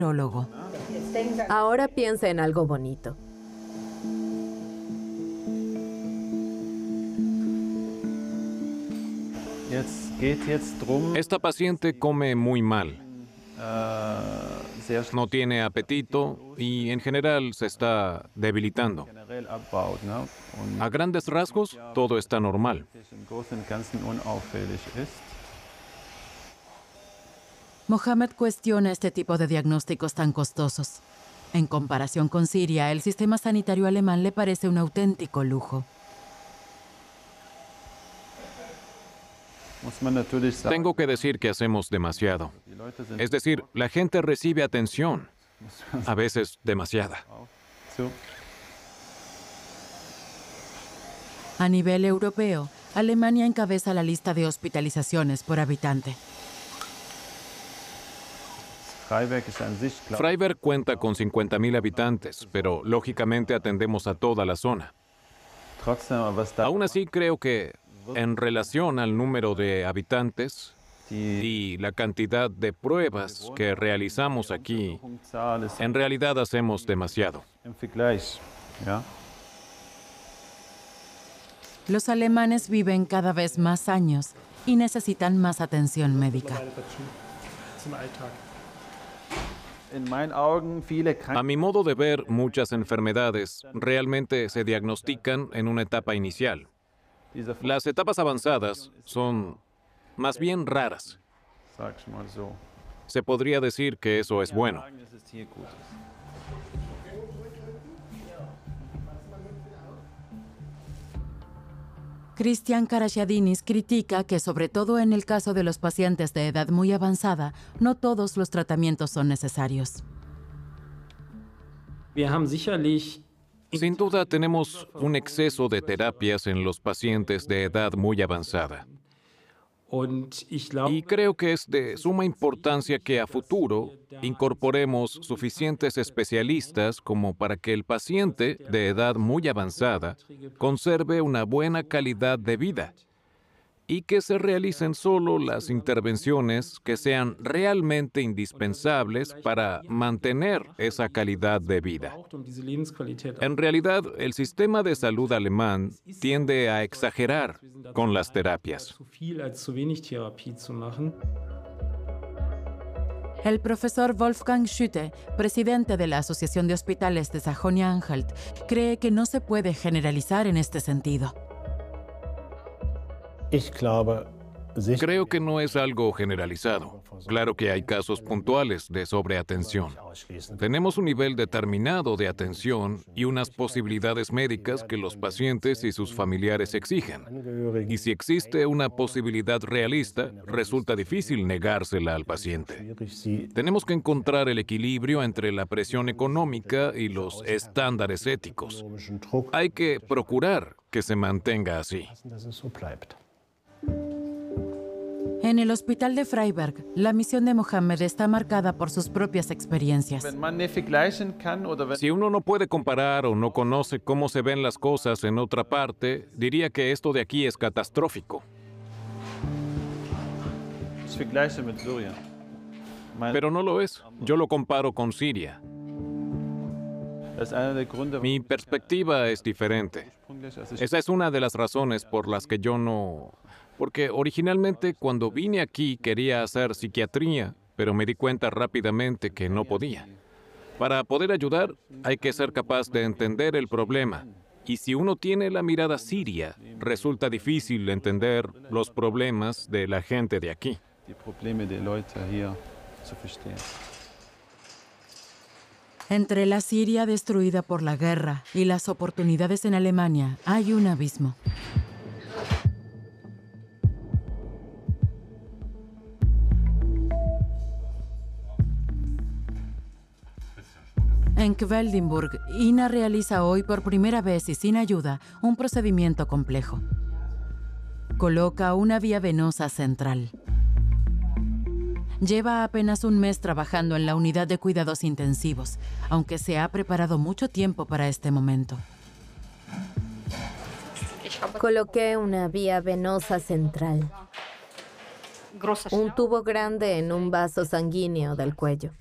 meteorólogo. Ahora piensa en algo bonito. Esta paciente come muy mal. No tiene apetito y en general se está debilitando. A grandes rasgos, todo está normal. Mohamed cuestiona este tipo de diagnósticos tan costosos. En comparación con Siria, el sistema sanitario alemán le parece un auténtico lujo. Tengo que decir que hacemos demasiado. Es decir, la gente recibe atención, a veces demasiada. A nivel europeo, Alemania encabeza la lista de hospitalizaciones por habitante. Freiberg cuenta con 50.000 habitantes, pero lógicamente atendemos a toda la zona. Aún así, creo que en relación al número de habitantes y la cantidad de pruebas que realizamos aquí, en realidad hacemos demasiado. Los alemanes viven cada vez más años y necesitan más atención médica. A mi modo de ver, muchas enfermedades realmente se diagnostican en una etapa inicial. Las etapas avanzadas son más bien raras. Se podría decir que eso es bueno. Christian Karachadinis critica que, sobre todo en el caso de los pacientes de edad muy avanzada, no todos los tratamientos son necesarios. Sin duda tenemos un exceso de terapias en los pacientes de edad muy avanzada. Y creo que es de suma importancia que a futuro incorporemos suficientes especialistas como para que el paciente de edad muy avanzada conserve una buena calidad de vida y que se realicen solo las intervenciones que sean realmente indispensables para mantener esa calidad de vida. En realidad, el sistema de salud alemán tiende a exagerar con las terapias. El profesor Wolfgang Schütte, presidente de la Asociación de Hospitales de Sajonia-Anhalt, cree que no se puede generalizar en este sentido. Creo que no es algo generalizado. Claro que hay casos puntuales de sobreatención. Tenemos un nivel determinado de atención y unas posibilidades médicas que los pacientes y sus familiares exigen. Y si existe una posibilidad realista, resulta difícil negársela al paciente. Tenemos que encontrar el equilibrio entre la presión económica y los estándares éticos. Hay que procurar que se mantenga así. En el hospital de Freiberg, la misión de Mohamed está marcada por sus propias experiencias. Si uno no puede comparar o no conoce cómo se ven las cosas en otra parte, diría que esto de aquí es catastrófico. Pero no lo es. Yo lo comparo con Siria. Mi perspectiva es diferente. Esa es una de las razones por las que yo no... Porque originalmente cuando vine aquí quería hacer psiquiatría, pero me di cuenta rápidamente que no podía. Para poder ayudar hay que ser capaz de entender el problema. Y si uno tiene la mirada siria, resulta difícil entender los problemas de la gente de aquí. Entre la Siria destruida por la guerra y las oportunidades en Alemania hay un abismo. En Quedlinburg, Ina realiza hoy por primera vez y sin ayuda un procedimiento complejo. Coloca una vía venosa central. Lleva apenas un mes trabajando en la unidad de cuidados intensivos, aunque se ha preparado mucho tiempo para este momento. Coloqué una vía venosa central. Un tubo grande en un vaso sanguíneo del cuello.